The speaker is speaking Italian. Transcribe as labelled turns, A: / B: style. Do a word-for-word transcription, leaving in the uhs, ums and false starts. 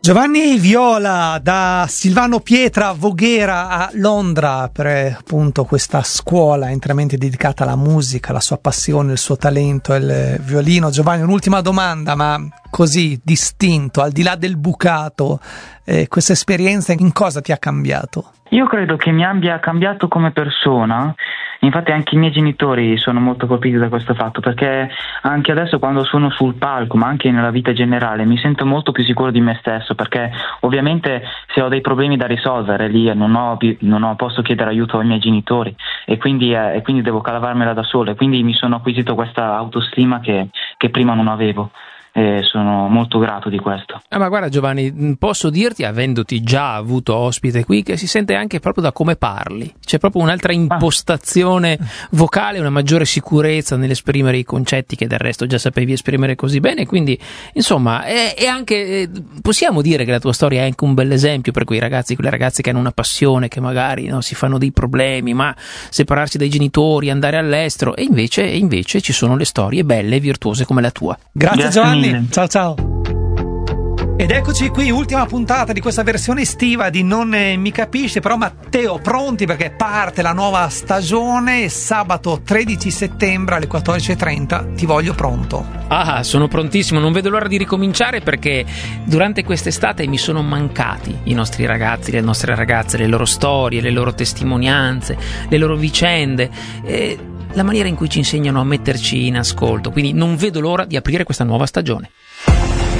A: Giovanni Viola, da Silvano Pietra a Voghera a Londra, per appunto questa scuola interamente dedicata alla musica, la sua passione, il suo talento, il violino. Giovanni, un'ultima domanda, ma così distinto, al di là del bucato, eh, questa esperienza in cosa ti ha cambiato?
B: Io credo che mi abbia cambiato come persona. Infatti anche i miei genitori sono molto colpiti da questo fatto, perché anche adesso quando sono sul palco, ma anche nella vita generale, mi sento molto più sicuro di me stesso, perché ovviamente se ho dei problemi da risolvere lì non ho, non ho posso chiedere aiuto ai miei genitori e quindi, eh, e quindi devo cavarmela da solo, e quindi mi sono acquisito questa autostima che, che prima non avevo. E sono molto grato di questo.
C: Ah, ma guarda Giovanni, posso dirti, avendoti già avuto ospite qui, che si sente anche proprio da come parli, c'è proprio un'altra impostazione ah. vocale, una maggiore sicurezza nell'esprimere i concetti che del resto già sapevi esprimere così bene, quindi insomma è, è anche, possiamo dire che la tua storia è anche un bel esempio per quei ragazzi, quelle ragazze che hanno una passione, che magari no, si fanno dei problemi, ma separarsi dai genitori, andare all'estero, e invece, e invece ci sono le storie belle e virtuose come la tua.
A: Grazie, Grazie Giovanni.
B: Ciao
A: ciao. Ed eccoci qui, ultima puntata di questa versione estiva di Non eh, mi capisce, però Matteo, pronti perché parte la nuova stagione sabato tredici settembre alle quattordici e trenta, ti voglio pronto.
C: Ah, sono prontissimo, non vedo l'ora di ricominciare perché durante quest'estate mi sono mancati i nostri ragazzi, le nostre ragazze, le loro storie, le loro testimonianze, le loro vicende, e la maniera in cui ci insegnano a metterci in ascolto, quindi non vedo l'ora di aprire questa nuova stagione.